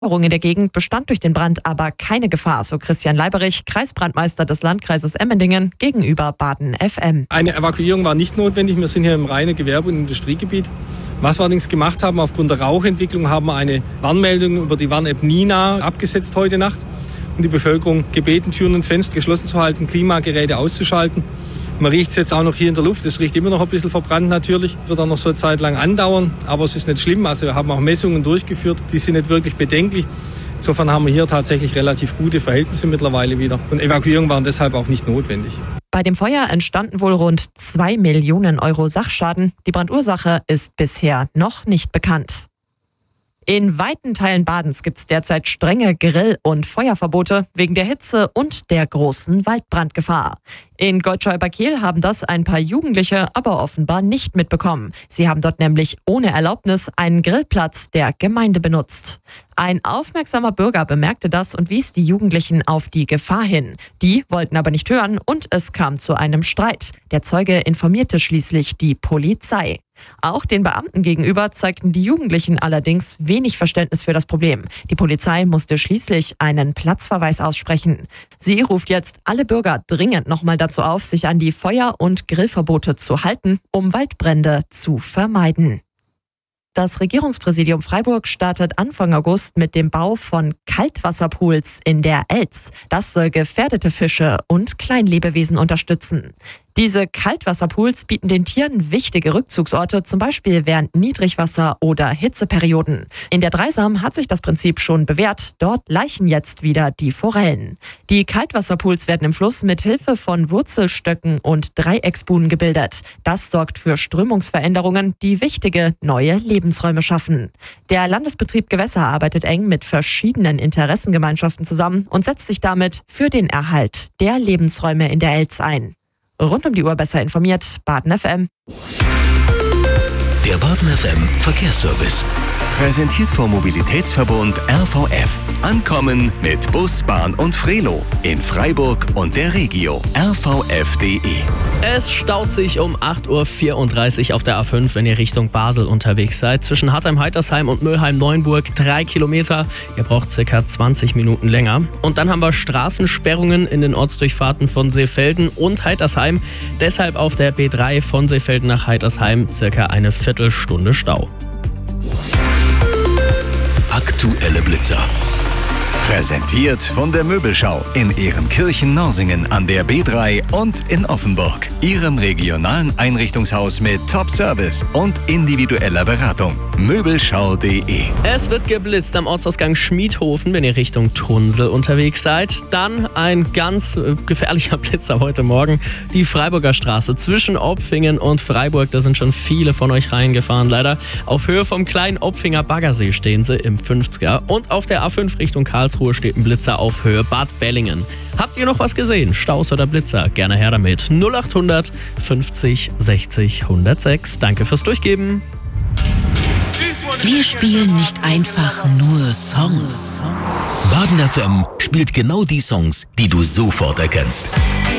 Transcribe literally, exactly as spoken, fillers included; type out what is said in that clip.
In der Gegend bestand durch den Brand aber keine Gefahr, so Christian Leiberich, Kreisbrandmeister des Landkreises Emmendingen gegenüber Baden F M. Eine Evakuierung war nicht notwendig. Wir sind hier im reinen Gewerbe- und Industriegebiet. Was wir allerdings gemacht haben, aufgrund der Rauchentwicklung haben wir eine Warnmeldung über die Warn-App Nina abgesetzt heute Nacht und die Bevölkerung gebeten, Türen und Fenster geschlossen zu halten, Klimageräte auszuschalten. Man riecht es jetzt auch noch hier in der Luft. Es riecht immer noch ein bisschen verbrannt natürlich. Wird auch noch so eine Zeit lang andauern. Aber es ist nicht schlimm. Also wir haben auch Messungen durchgeführt. Die sind nicht wirklich bedenklich. Insofern haben wir hier tatsächlich relativ gute Verhältnisse mittlerweile wieder. Und Evakuierungen waren deshalb auch nicht notwendig. Bei dem Feuer entstanden wohl rund zwei Millionen Euro Sachschaden. Die Brandursache ist bisher noch nicht bekannt. In weiten Teilen Badens gibt es derzeit strenge Grill- und Feuerverbote wegen der Hitze und der großen Waldbrandgefahr. In Gottschalk-Kehl haben das ein paar Jugendliche aber offenbar nicht mitbekommen. Sie haben dort nämlich ohne Erlaubnis einen Grillplatz der Gemeinde benutzt. Ein aufmerksamer Bürger bemerkte das und wies die Jugendlichen auf die Gefahr hin. Die wollten aber nicht hören und es kam zu einem Streit. Der Zeuge informierte schließlich die Polizei. Auch den Beamten gegenüber zeigten die Jugendlichen allerdings wenig Verständnis für das Problem. Die Polizei musste schließlich einen Platzverweis aussprechen. Sie ruft jetzt alle Bürger dringend nochmal dazu auf, sich an die Feuer- und Grillverbote zu halten, um Waldbrände zu vermeiden. Das Regierungspräsidium Freiburg startet Anfang August mit dem Bau von Kaltwasserpools in der Elz. Das soll gefährdete Fische und Kleinlebewesen unterstützen. Diese Kaltwasserpools bieten den Tieren wichtige Rückzugsorte, zum Beispiel während Niedrigwasser- oder Hitzeperioden. In der Dreisam hat sich das Prinzip schon bewährt. Dort laichen jetzt wieder die Forellen. Die Kaltwasserpools werden im Fluss mit Hilfe von Wurzelstöcken und Dreiecksbuhnen gebildet. Das sorgt für Strömungsveränderungen, die wichtige neue Lebensräume schaffen. Der Landesbetrieb Gewässer arbeitet eng mit verschiedenen Interessengemeinschaften zusammen und setzt sich damit für den Erhalt der Lebensräume in der Elz ein. Rund um die Uhr besser informiert, Baden F M. Der Baden F M Verkehrsservice. Präsentiert vom Mobilitätsverbund R V F. Ankommen mit Bus, Bahn und Frelo in Freiburg und der Regio. R V F punkt de. Es staut sich um acht Uhr vierunddreißig auf der A fünf, wenn ihr Richtung Basel unterwegs seid. Zwischen Hartheim-Heitersheim und Mülheim-Neuenburg drei Kilometer. Ihr braucht circa zwanzig Minuten länger. Und dann haben wir Straßensperrungen in den Ortsdurchfahrten von Seefelden und Heitersheim. Deshalb auf der B drei von Seefelden nach Heitersheim circa eine Viertelstunde Stau. Aktuelle Blitzer. Präsentiert von der Möbelschau in Ehrenkirchen-Norsingen an der B drei und in Offenburg. Ihrem regionalen Einrichtungshaus mit Top-Service und individueller Beratung. Möbelschau punkt de. Es wird geblitzt am Ortsausgang Schmiedhofen, wenn ihr Richtung Tunsel unterwegs seid. Dann ein ganz äh, gefährlicher Blitzer heute Morgen. Die Freiburger Straße zwischen Opfingen und Freiburg. Da sind schon viele von euch reingefahren, leider. Auf Höhe vom kleinen Opfinger Baggersee stehen sie im fünfziger. Und auf der A fünf Richtung Karlsruhe steht ein Blitzer auf Höhe Bad Bellingen. Habt ihr noch was gesehen? Staus oder Blitzer? Gerne her damit. null acht hundert fünfzig sechzig hundertsechs. Danke fürs Durchgeben. Wir spielen nicht einfach nur Songs. Baden F M spielt genau die Songs, die du sofort erkennst.